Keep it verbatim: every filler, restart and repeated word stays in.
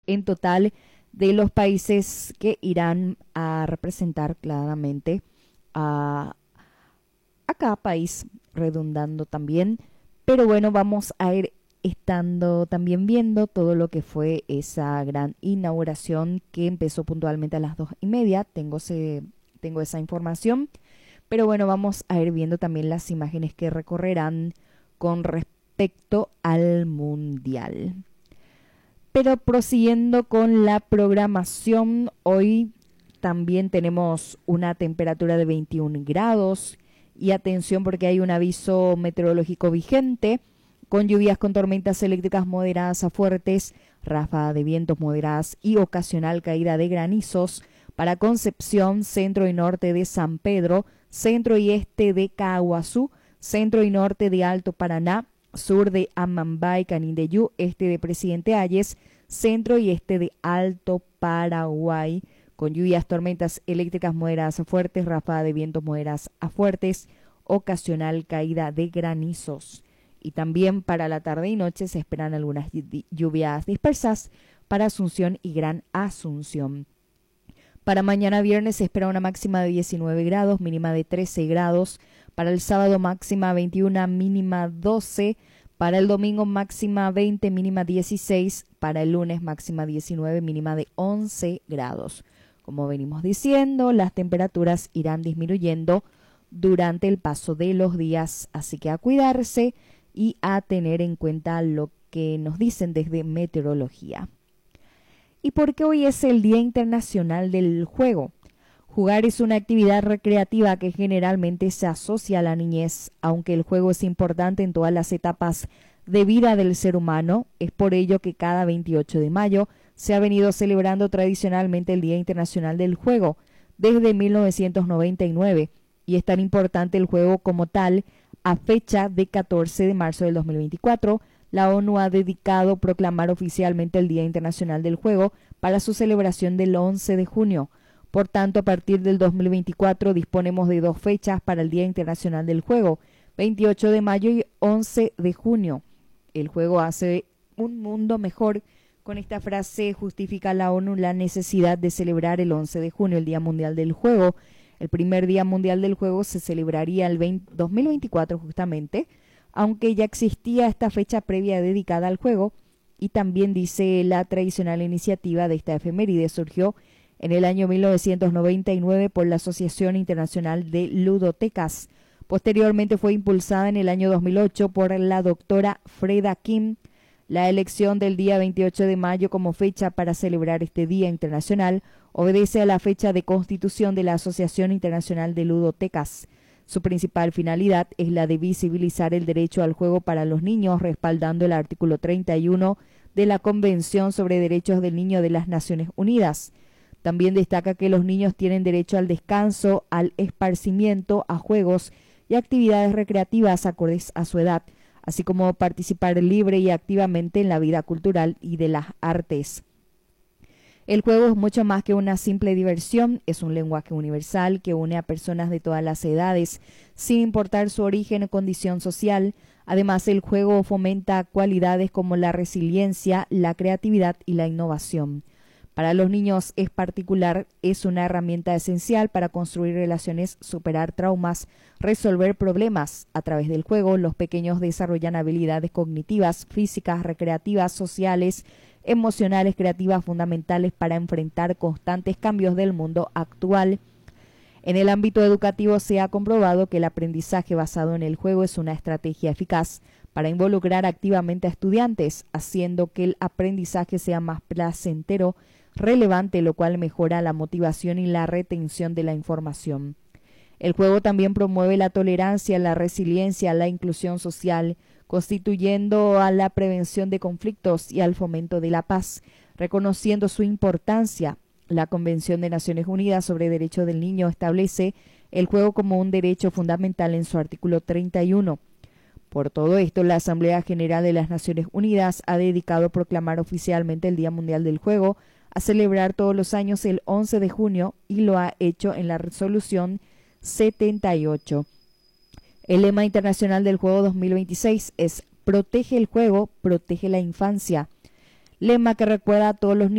en total de los países que irán a representar claramente a, a cada país, redundando también. Pero bueno, vamos a ir estando también viendo todo lo que fue esa gran inauguración que empezó puntualmente a las dos y media. Tengo, se, tengo esa información. Pero bueno, vamos a ir viendo también las imágenes que recorrerán con respecto al Mundial. Pero prosiguiendo con la programación, hoy también tenemos una temperatura de veintiún grados y atención porque hay un aviso meteorológico vigente con lluvias con tormentas eléctricas moderadas a fuertes, ráfagas de vientos moderadas y ocasional caída de granizos para Concepción, centro y norte de San Pedro, centro y este de Caaguazú, centro y norte de Alto Paraná, sur de Amambay, Canindeyú, este de Presidente Hayes, centro y este de Alto Paraguay, con lluvias, tormentas eléctricas moderadas a fuertes, ráfagas de vientos moderadas a fuertes, ocasional caída de granizos. Y también para la tarde y noche se esperan algunas lluvias dispersas para Asunción y Gran Asunción. Para mañana viernes se espera una máxima de diecinueve grados, mínima de trece grados. Para el sábado máxima veintiuno, mínima doce. Para el domingo máxima veinte, mínima dieciséis. Para el lunes máxima diecinueve, mínima de once grados. Como venimos diciendo, las temperaturas irán disminuyendo durante el paso de los días, así que a cuidarse y a tener en cuenta lo que nos dicen desde meteorología. ¿Y por qué hoy es el Día Internacional del Juego? Jugar es una actividad recreativa que generalmente se asocia a la niñez, aunque el juego es importante en todas las etapas de vida del ser humano. Es por ello que cada veintiocho de mayo se ha venido celebrando tradicionalmente el Día Internacional del Juego desde mil novecientos noventa y nueve, y es tan importante el juego como tal. A fecha de catorce de marzo del dos mil veinticuatro, la ONU ha dedicado proclamar oficialmente el Día Internacional del Juego para su celebración del once de junio. Por tanto, a partir del dos mil veinticuatro disponemos de dos fechas para el Día Internacional del Juego, veintiocho de mayo y once de junio. El juego hace un mundo mejor. Con esta frase justifica la ONU la necesidad de celebrar el once de junio, el Día Mundial del Juego. El primer Día Mundial del Juego se celebraría el dos mil veinticuatro justamente, aunque ya existía esta fecha previa dedicada al juego, y también dice la tradicional iniciativa de esta efeméride surgió en el año mil novecientos noventa y nueve por la Asociación Internacional de Ludotecas. Posteriormente fue impulsada en el año dos mil ocho por la doctora Freda Kim. La elección del día veintiocho de mayo como fecha para celebrar este Día Internacional obedece a la fecha de constitución de la Asociación Internacional de Ludotecas. Su principal finalidad es la de visibilizar el derecho al juego para los niños, respaldando el artículo treinta y uno de la Convención sobre Derechos del Niño de las Naciones Unidas. También destaca que los niños tienen derecho al descanso, al esparcimiento, a juegos y actividades recreativas acordes a su edad, así como participar libre y activamente en la vida cultural y de las artes. El juego es mucho más que una simple diversión, es un lenguaje universal que une a personas de todas las edades, sin importar su origen o condición social. Además, el juego fomenta cualidades como la resiliencia, la creatividad y la innovación. Para los niños es particular, es una herramienta esencial para construir relaciones, superar traumas, resolver problemas. A través del juego, los pequeños desarrollan habilidades cognitivas, físicas, recreativas, sociales, emocionales, creativas fundamentales para enfrentar constantes cambios del mundo actual. En el ámbito educativo se ha comprobado que el aprendizaje basado en el juego es una estrategia eficaz para involucrar activamente a estudiantes, haciendo que el aprendizaje sea más placentero, relevante, lo cual mejora la motivación y la retención de la información. El juego también promueve la tolerancia, la resiliencia, la inclusión social, constituyendo a la prevención de conflictos y al fomento de la paz, reconociendo su importancia. La Convención de Naciones Unidas sobre Derechos del Niño establece el juego como un derecho fundamental en su artículo treinta y uno. Por todo esto, la Asamblea General de las Naciones Unidas ha dedicado a proclamar oficialmente el Día Mundial del Juego, a celebrar todos los años el once de junio, y lo ha hecho en la resolución setenta y ocho. El lema internacional del juego dos mil veintiséis es: protege el juego, protege la infancia. Lema que recuerda a todos los niños